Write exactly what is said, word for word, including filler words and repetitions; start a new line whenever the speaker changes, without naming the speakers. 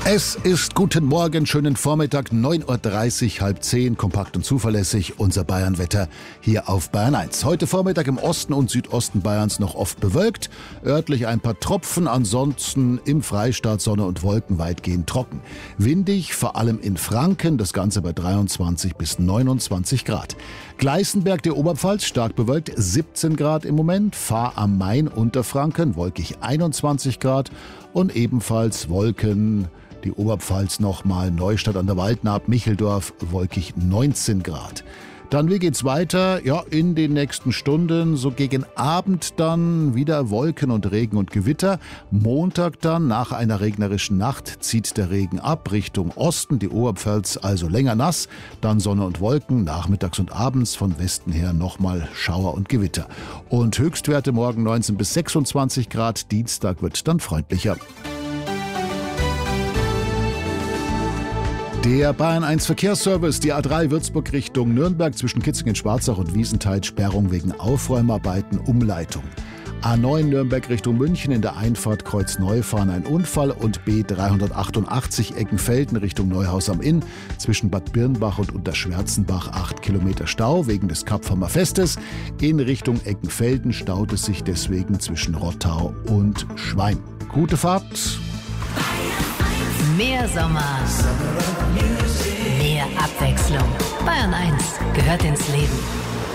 Es ist guten Morgen, schönen Vormittag, neun Uhr dreißig, halb zehn, kompakt und zuverlässig, unser Bayernwetter hier auf Bayern eins. Heute Vormittag im Osten und Südosten Bayerns noch oft bewölkt, örtlich ein paar Tropfen, ansonsten im Freistaat Sonne und Wolken weitgehend trocken. Windig, vor allem in Franken, das Ganze bei dreiundzwanzig bis neunundzwanzig Grad. Gleißenberg, der Oberpfalz, stark bewölkt, siebzehn Grad im Moment, Fahr am Main, Unterfranken, wolkig einundzwanzig Grad und ebenfalls Wolken. Die Oberpfalz nochmal, Neustadt an der Waldnaab, Micheldorf, wolkig neunzehn Grad. Dann, wie geht's weiter? Ja, in den nächsten Stunden, so gegen Abend dann wieder Wolken und Regen und Gewitter. Montag dann, nach einer regnerischen Nacht, zieht der Regen ab Richtung Osten, die Oberpfalz also länger nass. Dann Sonne und Wolken, nachmittags und abends von Westen her nochmal Schauer und Gewitter. Und Höchstwerte morgen neunzehn bis sechsundzwanzig Grad, Dienstag wird dann freundlicher. Der Bayern eins Verkehrsservice, die A drei Würzburg Richtung Nürnberg zwischen Kitzingen-Schwarzach und Wiesenthal, Sperrung wegen Aufräumarbeiten, Umleitung. A neun Nürnberg Richtung München in der Einfahrt Kreuz Neufahren ein Unfall und B dreihundertachtundachtzig Eckenfelden Richtung Neuhaus am Inn zwischen Bad Birnbach und Unterschwärzenbach acht Kilometer Stau wegen des Kapfermer Festes. In Richtung Eckenfelden staut es sich deswegen zwischen Rottau und Schwein. Gute Fahrt!
Mehr Sommer, mehr Abwechslung. Bayern eins gehört ins Leben.